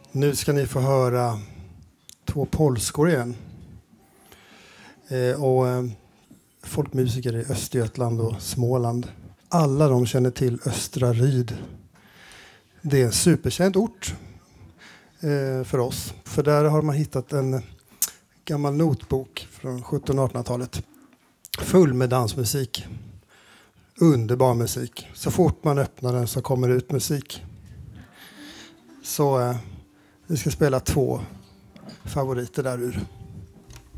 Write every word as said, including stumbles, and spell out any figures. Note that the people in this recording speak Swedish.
Nu ska ni få höra två polskor igen. Eh, och eh, folkmusiker i Östergötland och Småland. Alla de känner till Östra Ryd. Det är en superkänd ort eh, för oss. För där har man hittat en gammal notbok från sjuttonhundra- och artonhundratalet. Full med dansmusik. Underbar musik. Så fort man öppnar den så kommer det ut musik. Så eh, vi ska spela två favoriter där ur.